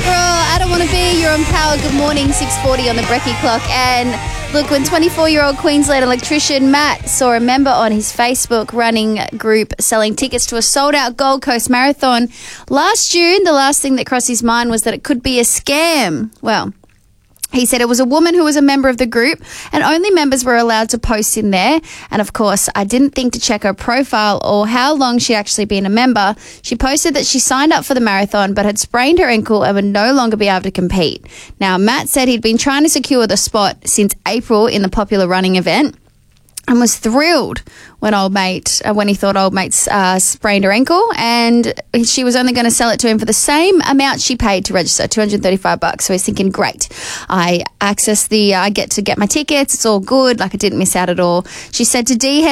I don't want to be. You're on Power. Good morning, 6:40 on the Brekkie clock. And look, when 24-year-old Queensland electrician Matt saw a member on his Facebook running group selling tickets to a sold-out Gold Coast Marathon last June, the last thing that crossed his mind was that it could be a scam. Well, he said it was a woman who was a member of the group and only members were allowed to post in there. And of course, I didn't think to check her profile or how long she'd actually been a member. She posted that she signed up for the marathon but had sprained her ankle and would no longer be able to compete. Now, Matt said he'd been trying to secure the spot since April in the popular running event and was thrilled when he thought old mate sprained her ankle, and she was only going to sell it to him for the same amount she paid to register, $235. So he's thinking, great, I get to get my tickets. It's all good. Like, I didn't miss out at all. She said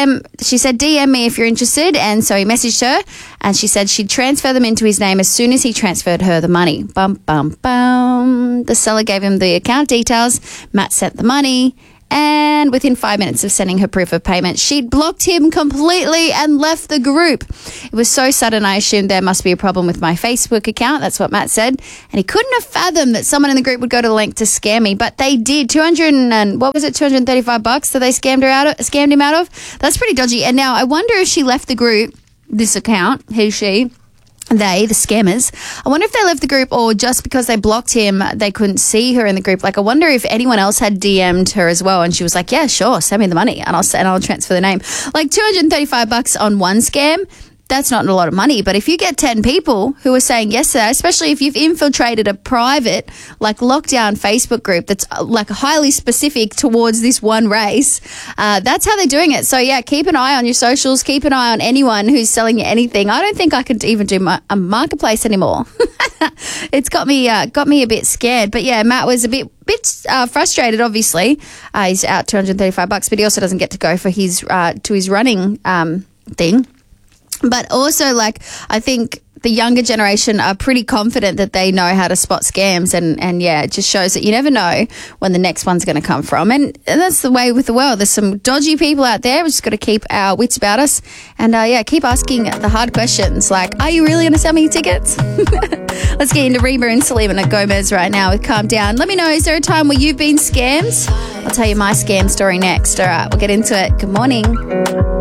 DM me if you're interested. And so he messaged her and she said she'd transfer them into his name as soon as he transferred her the money. Bum, bum, bum. The seller gave him the account details. Matt sent the money. And within 5 minutes of sending her proof of payment, she'd blocked him completely and left the group. It was so sudden, I assumed there must be a problem with my Facebook account. That's what Matt said. And he couldn't have fathomed that someone in the group would go to the length to scam me. But they did. $235 that they scammed him out of? That's pretty dodgy. And now I wonder if she left the group, this account, they, the scammers, I wonder if they left the group or just because they blocked him, they couldn't see her in the group. Like, I wonder if anyone else had DM'd her as well and she was like, yeah, sure, send me the money and I'll transfer the name. Like, $235 on one scam, that's not a lot of money. But if you get 10 people who are saying yes to that, especially if you've infiltrated a private, like, lockdown Facebook group that's like highly specific towards this one race, that's how they're doing it. So yeah, keep an eye on your socials, keep an eye on anyone who's selling you anything. I don't think I could even do a marketplace anymore. It's got me a bit scared. But yeah, Matt was a bit frustrated, obviously. He's out $235, but he also doesn't get to go for his running thing. But also, like, I think the younger generation are pretty confident that they know how to spot scams. And yeah, it just shows that you never know when the next one's going to come from. And that's the way with the world. There's some dodgy people out there. We just got to keep our wits about us. And keep asking the hard questions. Like, are you really going to sell me your tickets? Let's get into Reba and Selena Gomez right now with Calm Down. Let me know, is there a time where you've been scammed? I'll tell you my scam story next. All right, we'll get into it. Good morning.